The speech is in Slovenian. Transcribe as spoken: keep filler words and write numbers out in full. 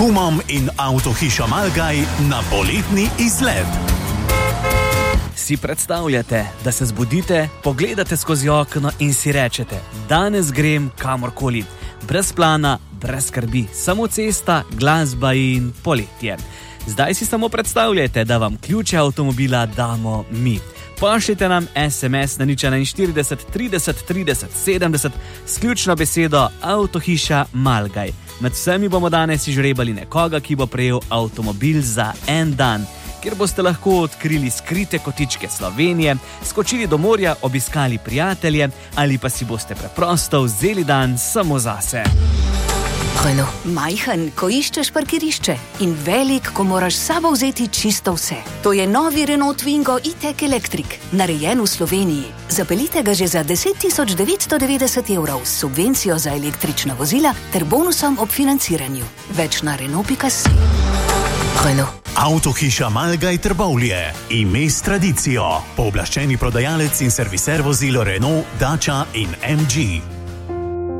Humom in Avtohiša Malgaj na poletni izlet. Si predstavljate, da se zbudite, pogledate skozi okno in si rečete: danes grem kamorkoli, brez plana, brez skrbi, samo cesta, glasba in poletje. Zdaj si samo predstavljajte, da vam ključe avtomobila damo mi. Pošljite nam es em es na nič štirideset trideset trideset sedemdeset s ključno besedo Avtohiša Malgaj. Med vsemi bomo danes izžrebali nekoga, ki bo prejel avtomobil za en dan, kjer boste lahko odkrili skrite kotičke Slovenije, skočili do morja, obiskali prijatelje ali pa si boste preprosto vzeli dan samo zase. Renault. Majhen, ko iščeš parkirišče, in velik, ko moraš s sabo vzeti čisto vse. To je novi Renault Twingo e-tech Electric, narejen v Sloveniji. Zapeljite ga že za deset tisoč devetsto devetdeset evrov s subvencijo za električna vozila ter bonusom ob financiranju. Več na Renault pika si. Renault. Avtohiša Malgaj Trbovlje. Ime s tradicijo. Pooblaščeni prodajalec in serviser vozil Renault, Dacia in em dži.